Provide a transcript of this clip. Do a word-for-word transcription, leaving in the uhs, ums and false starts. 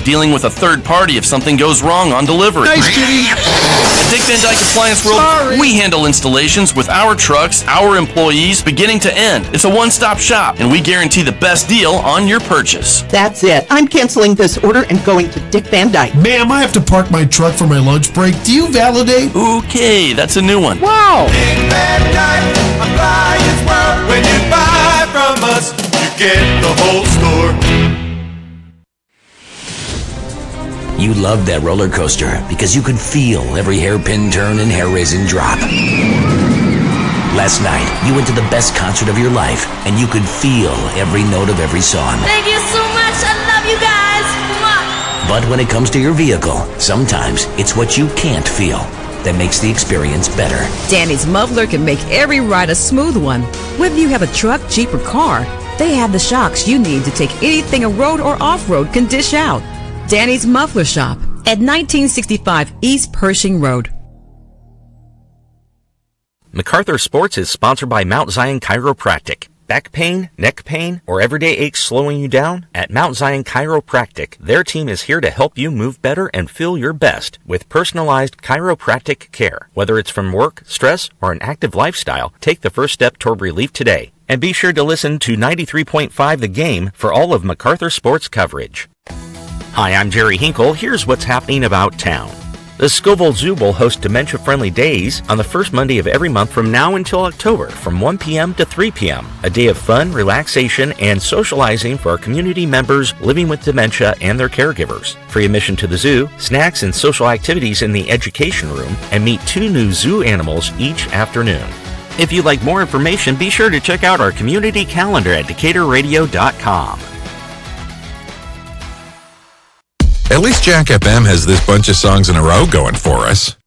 like dealing with a third party if something goes wrong on delivery. Nice, Kitty. At Dick Van Dyke Appliance World, Sorry. we handle installations with our trucks, our employees, beginning to end. It's a one-stop shop, and we guarantee the best deal on your purchase. That's it. I'm canceling this order and going to Dick Van Dyke. Ma'am, I have to park my truck for my lunch break. Do you validate? Okay, that's a new one. Wow. Dick Van Dyke Appliance World. When you buy from us, you get the whole store. You loved that roller coaster because you could feel every hairpin turn and hair-raising drop. Last night, you went to the best concert of your life, and you could feel every note of every song. Thank you so much. I love you guys. Mwah. But when it comes to your vehicle, sometimes it's what you can't feel that makes the experience better. Danny's Muffler can make every ride a smooth one. Whether you have a truck, Jeep, or car, they have the shocks you need to take anything a road or off-road can dish out. Danny's Muffler Shop at nineteen sixty-five East Pershing Road. MacArthur Sports is sponsored by Mount Zion Chiropractic. Back pain, neck pain, or everyday aches slowing you down? At Mount Zion Chiropractic, their team is here to help you move better and feel your best with personalized chiropractic care. Whether it's from work, stress, or an active lifestyle, take the first step toward relief today. And be sure to listen to ninety-three point five The Game for all of MacArthur Sports coverage. Hi, I'm Jerry Hinkle. Here's what's happening about town. The Scoville Zoo will host dementia-friendly days on the first Monday of every month from now until October from one p.m. to three p.m. A day of fun, relaxation, and socializing for our community members living with dementia and their caregivers. Free admission to the zoo, snacks and social activities in the education room, and meet two new zoo animals each afternoon. If you'd like more information, be sure to check out our community calendar at decatur radio dot com. At least Jack F M has this bunch of songs in a row going for us.